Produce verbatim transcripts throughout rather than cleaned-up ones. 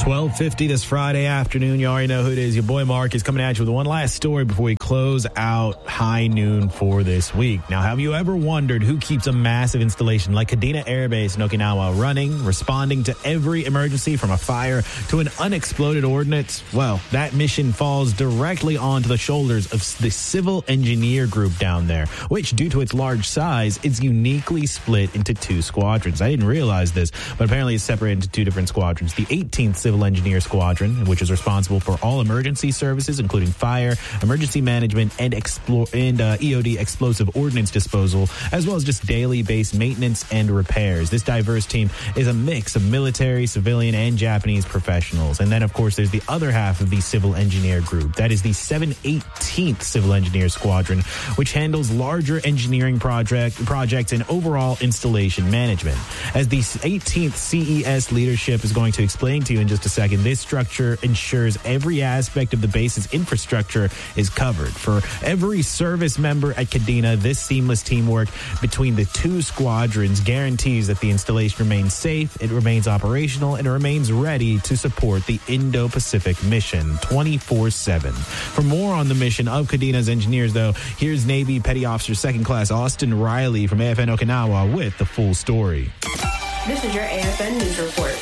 twelve fifty this Friday afternoon. You already know who it is. Your boy Mark is coming at you with one last story before we close out high noon for this week. Now, have you ever wondered who keeps a massive installation like Kadena Air Base in Okinawa running, responding to every emergency from a fire to an unexploded ordnance? Well, that mission falls directly onto the shoulders of the Civil Engineer Group down there, which, due to its large size, is uniquely split into two squadrons. I didn't realize this, but apparently it's separated into two different squadrons. The eighteenth Civil Engineer Squadron, which is responsible for all emergency services, including fire, emergency management, and, explo- and uh, E O D explosive ordnance disposal, as well as just daily base maintenance and repairs. This diverse team is a mix of military, civilian, and Japanese professionals. And then, of course, there's the other half of the Civil Engineer Group. That is the seven eighteenth Civil Engineer Squadron, which handles larger engineering project projects and overall installation management. As the eighteenth C E S leadership is going to explain to you in just a second, this structure ensures every aspect of the base's infrastructure is covered. For every service member at Kadena, this seamless teamwork between the two squadrons guarantees that the installation remains safe, it remains operational, and it remains ready to support the Indo-Pacific mission twenty-four seven. For more on the mission of Kadena's engineers, though, here's Navy Petty Officer Second Class Austin Riley from A F N Okinawa with the full story. This is your A F N News Report.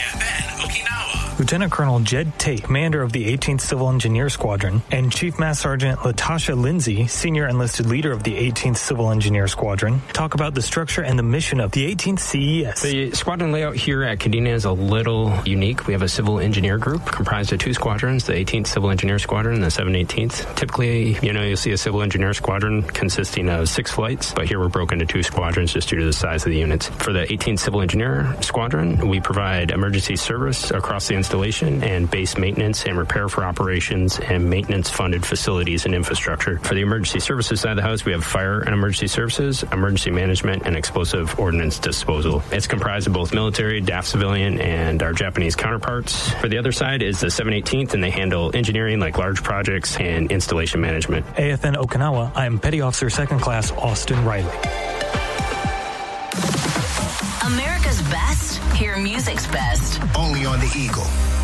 Lieutenant Colonel Jed Tate, commander of the eighteenth Civil Engineer Squadron, and Chief Master Sergeant Latasha Lindsay, senior enlisted leader of the eighteenth Civil Engineer Squadron, talk about the structure and the mission of the eighteenth C E S. The squadron layout here at Kadena is a little unique. We have a civil engineer group comprised of two squadrons, the eighteenth Civil Engineer Squadron and the seven eighteenth. Typically, you know, you'll see a civil engineer squadron consisting of six flights, but here we're broken into two squadrons just due to the size of the units. For the eighteenth Civil Engineer Squadron, we provide emergency service across the installation and base maintenance and repair for operations and maintenance funded facilities and infrastructure. For the emergency services side of the house, we have fire and emergency services, emergency management, and explosive ordnance disposal. It's comprised of both military, D A F civilian, and our Japanese counterparts. For the other side is the seven eighteenth, and they handle engineering like large projects and installation management. A F N Okinawa, I am Petty Officer Second Class Austin Riley. America's best, hear music's best. Only on the Eagle.